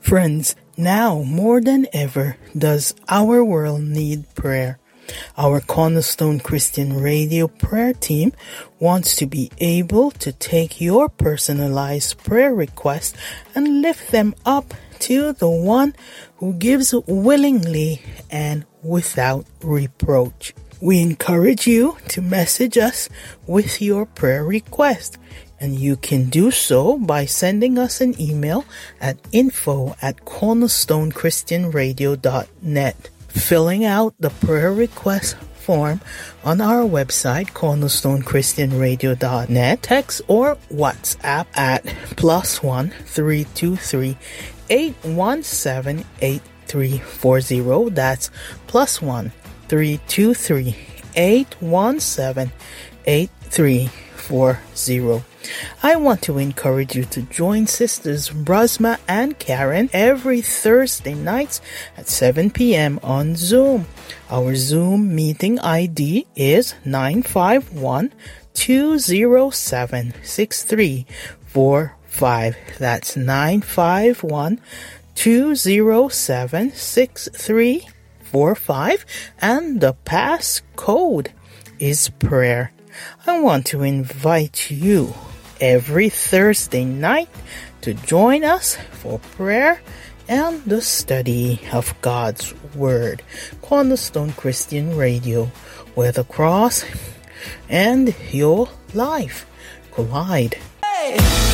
Friends, now more than ever does our world need prayer. Our Cornerstone Christian Radio prayer team wants to be able to take your personalized prayer requests and lift them up to the one who gives willingly and without reproach. We encourage you to message us with your prayer request, and you can do so by sending us an email at info@cornerstonechristianradio.net, filling out the prayer request form on our website, cornerstonechristianradio.net, text or WhatsApp at +1 323 817 8340. That's +1 323 817 8340. I want to encourage you to join Sisters Brasma and Karen every Thursday nights at 7 p.m. on Zoom. Our Zoom meeting ID is 951-207-6345. That's 951-207-6345, and the pass code is prayer. I want to invite you every Thursday night to join us for prayer and the study of God's Word. Cornerstone Christian Radio, where the cross and your life collide. Hey!